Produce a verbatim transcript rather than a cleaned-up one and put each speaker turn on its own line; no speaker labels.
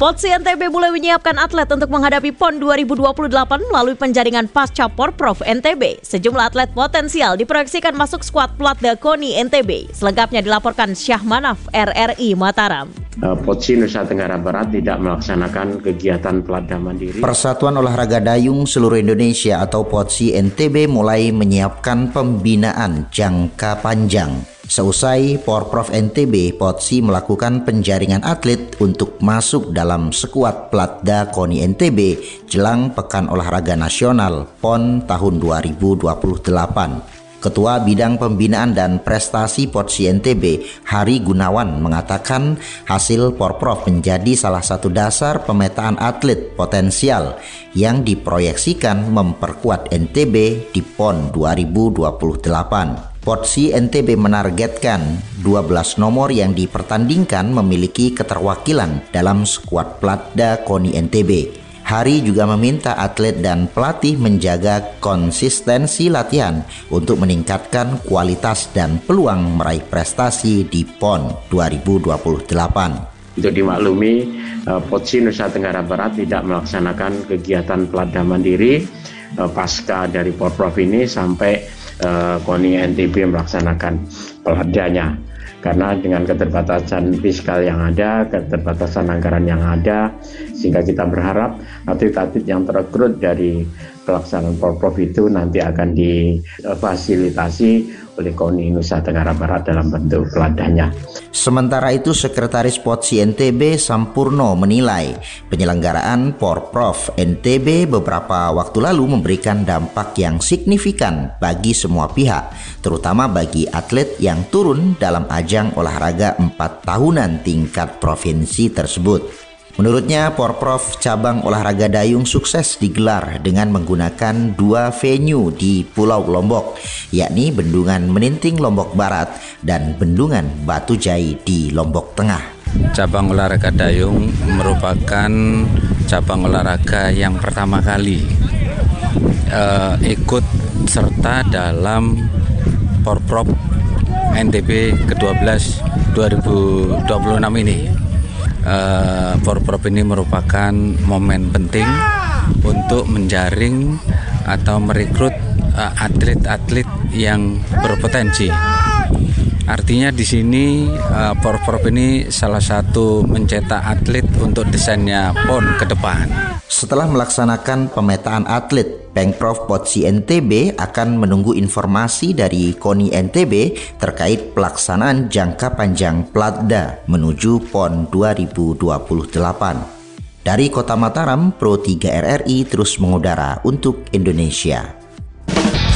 Potsi N T B mulai menyiapkan atlet untuk menghadapi PON dua ribu dua puluh delapan melalui penjaringan pasca Porprov N T B. Sejumlah atlet potensial diproyeksikan masuk skuad Platda KONI N T B. Selengkapnya dilaporkan Syah Manaf, R R I Mataram.
Potsi Nusa Tenggara Barat tidak melaksanakan kegiatan Platda Mandiri.
Persatuan Olahraga Dayung Seluruh Indonesia atau Potsi N T B mulai menyiapkan pembinaan jangka panjang. Seusai Porprov N T B, Potsi melakukan penjaringan atlet untuk masuk dalam skuad Platda KONI N T B jelang Pekan Olahraga Nasional PON tahun dua ribu dua puluh delapan. Ketua Bidang Pembinaan dan Prestasi Potsi N T B, Hari Gunawan, mengatakan hasil Porprov menjadi salah satu dasar pemetaan atlet potensial yang diproyeksikan memperkuat N T B di PON dua ribu dua puluh delapan. Potsi N T B menargetkan dua belas nomor yang dipertandingkan memiliki keterwakilan dalam skuad Platda KONI N T B. Hari juga meminta atlet dan pelatih menjaga konsistensi latihan untuk meningkatkan kualitas dan peluang meraih prestasi di PON dua ribu dua puluh delapan.
Untuk dimaklumi, Potsi Nusa Tenggara Barat tidak melaksanakan kegiatan Platda Mandiri pasca dari Porprov ini sampai KONI N T B melaksanakan Platdanya. Karena dengan keterbatasan fiskal yang ada, keterbatasan anggaran yang ada, sehingga kita berharap atlet-atlet yang terekrut dari pelaksanaan Porprov itu nanti akan difasilitasi oleh KONI Nusa Tenggara Barat dalam bentuk Platdanya.
Sementara itu, Sekretaris Potsi N T B Sampurno menilai penyelenggaraan Porprov N T B beberapa waktu lalu memberikan dampak yang signifikan bagi semua pihak, terutama bagi atlet yang turun dalam ajang olahraga empat tahunan tingkat provinsi tersebut. Menurutnya, Porprov cabang olahraga dayung sukses digelar dengan menggunakan dua venue di Pulau Lombok, yakni Bendungan Meninting Lombok Barat dan Bendungan Batu Jai di Lombok Tengah.
Cabang olahraga dayung merupakan cabang olahraga yang pertama kali uh, ikut serta dalam Porprov N T B ke dua belas dua ribu dua puluh enam ini. Uh, Porprov ini merupakan momen penting untuk menjaring atau merekrut uh, atlet-atlet yang berpotensi. Artinya di sini uh, Porprov ini salah satu mencetak atlet untuk desainnya PON ke depan.
Setelah melaksanakan pemetaan atlet, Pengprov Potsi N T B akan menunggu informasi dari KONI N T B terkait pelaksanaan jangka panjang Platda menuju PON dua ribu dua puluh delapan. Dari Kota Mataram, Pro tiga R R I terus mengudara untuk Indonesia.